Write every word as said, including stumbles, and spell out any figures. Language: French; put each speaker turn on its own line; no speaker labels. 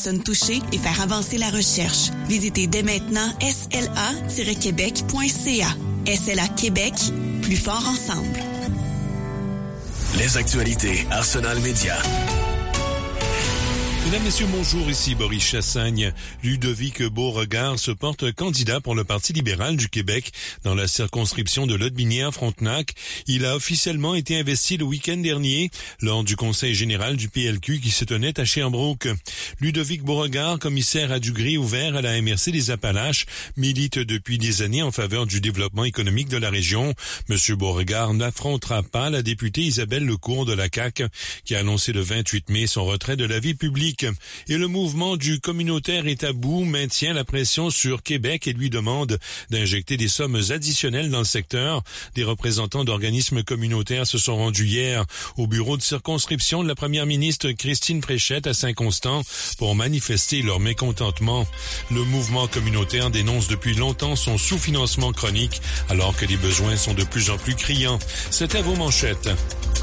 personnes touchées et faire avancer la recherche. Visitez dès maintenant s l a tiret québec point c a. S L A Québec, plus fort ensemble.
Les actualités Arsenal Média.
Mesdames, Messieurs, bonjour, ici Boris Chassagne. Ludovic Beauregard se porte candidat pour le Parti libéral du Québec dans la circonscription de Lotbinière-Frontenac. Il a officiellement été investi le week-end dernier lors du conseil général du P L Q qui se tenait à Sherbrooke. Ludovic Beauregard, commissaire à du gré ouvert à la M R C des Appalaches, milite depuis des années en faveur du développement économique de la région. Monsieur Beauregard n'affrontera pas la députée Isabelle Lecourt de la C A Q qui a annoncé le vingt-huit mai son retrait de la vie publique. Et le mouvement du communautaire est à bout, maintient la pression sur Québec et lui demande d'injecter des sommes additionnelles dans le secteur. Des représentants d'organismes communautaires se sont rendus hier au bureau de circonscription de la première ministre Christine Fréchette à Saint-Constant pour manifester leur mécontentement. Le mouvement communautaire dénonce depuis longtemps son sous-financement chronique alors que les besoins sont de plus en plus criants. C'était vos manchettes.